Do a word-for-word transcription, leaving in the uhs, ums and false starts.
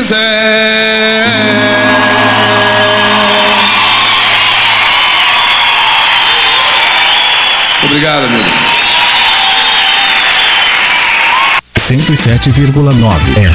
céu. Obrigado, amigo. cento e sete vírgula nove R